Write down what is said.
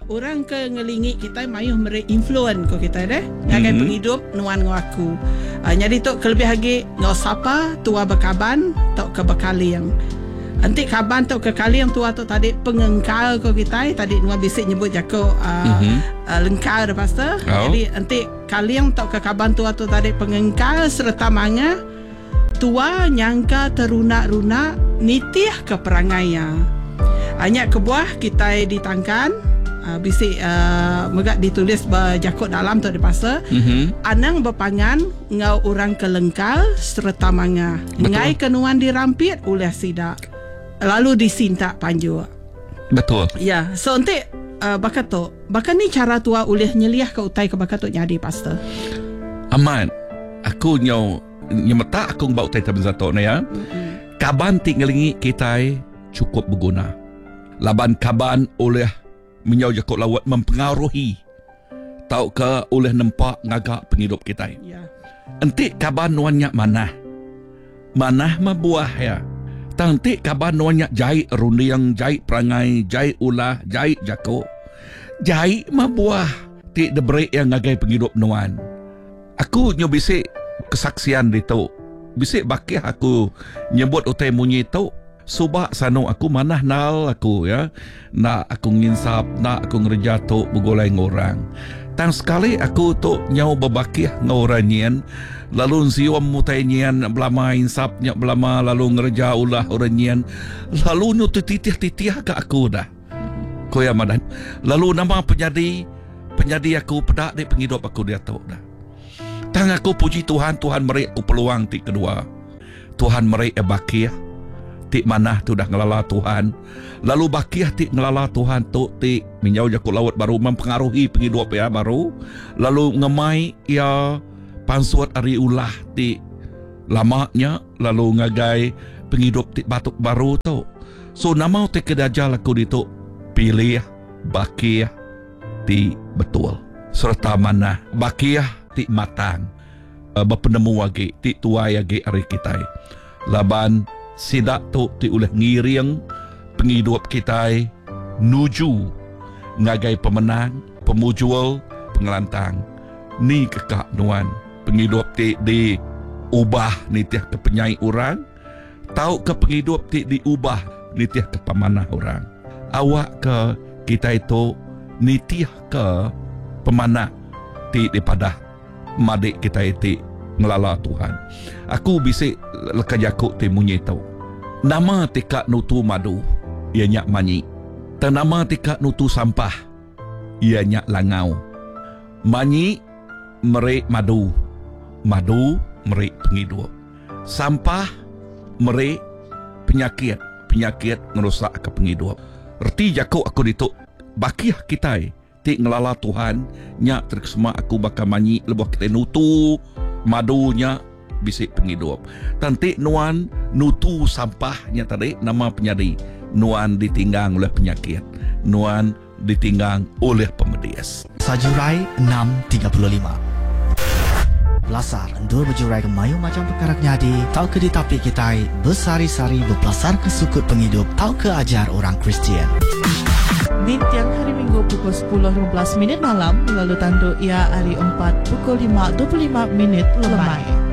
orang ke ngelingi kita mayuh mere influence ko kita deh. Ngagai penghidup nuan ngaku. Jadi tok kelebih lagi ngau sapa tua bekaban tok ke bekaliang. Nanti kaban tok ke kaliang tua tok tadi pengengkal ko kita tadi nuan bisik nyebut jako lengkal dah pastor. Jadi nanti kaliang tok ke kaban tua tok tadi pengengkal serta manga tua nyangka terunak-runak nitih ke perangainya. Hanya kebuah kita ditangkan bisik megak ditulis berjakut dalam tu di pasal anang berpangan ngau orang kelengkal serta manga ngai kenuan dirampit oleh sidak lalu disintak panju. Betul. Ya, so nanti bakat tu ni cara tua oleh nyeliah ke utai ke bakat tu jadi pastor. Aman. Aku nyemeta aku bau utai tabenzato na ya. Kaban tinggalingi kita cukup berguna. Laban kaban oleh menyau jakut lawat mempengaruhi tau ke oleh nampak ngagak penghidup kita. Ya. Enti kaban nuannya manah mabuah ya. Tanti kaban nuannya jahit rundiang, jahit perangai, jahit ulah, jahit jakut. Jahit mabuah ti debreak yang ngagai penghidup nuan. Aku nyobisik kesaksian di tu. Bisik bakih aku nyebut utai munyi tu. Subak sano aku manah nal aku ya. Nak aku nginsap, nak aku ngerja tu begolai ngorang. Tang sekali aku tu nyau berbakih ngorang nyen. Lalu siwam mutai nyen belama insap nyak belama lalu ngerja ulah orang nyen. Lalu nutu titih-titih ke aku dah. Koya madan. Lalu nama penjadi aku pedak di penghidup aku dia tu dah. Tang aku puji Tuhan, Tuhan meri aku peluang ti kedua. Tuhan meri bakih ti manah tu dah ngelala Tuhan. Lalu bakih ti ngelala Tuhan tu ti menyau jakut laut baru mempengaruhi penghidup ya baru. Lalu ngemai ya pansuat ari ulah ti lamanya lalu ngagai penghidup ti batuk baru tu. So nama ti kedajal aku ditu pilih bakih ti betul. Serta manah bakih ti matang berpenemu lagi ti tuai lagi hari kita laban sidak tu ti oleh ngiring penghidup kita nuju ngagai pemenang pemujul pengelantang ni kekak nuan penghidup ti diubah nitiah ke penyai orang tau ke penghidup ti diubah nitiah ke pemanah orang awak ke kita itu nitiah ke pemanah ti daripada madik kita itu ngelala Tuhan. Aku bisik leka jakuk ti munyi tau. Nama tika nutu madu, ia nyak manyi. Dan nama tika nutu sampah, ia nyak langau. Manyi merik madu, madu merik penghidup. Sampah merik penyakit, penyakit merosak ke penghidup. Reti jakuk aku dituk bakih kita ti ngelala Tuhan nyak terkesema aku bakal manyi lebuh kita nutu madunya bisik penghidup. Tanti nuan nutu sampahnya tadi nama penyadi nuan ditinggang oleh penyakit, nuan ditinggang oleh pemedias. Sajurai 6.35 Belasar endur berjurai ke mayu macam perkara nyadi tau ke ditapi kita bersari-sari berpelasar ke sukut penghidup tau ke ajar orang Kristian. Di tiang hari Minggu pukul 10.15 malam lalu tanduk ia hari 4 pukul 5.25 lemai.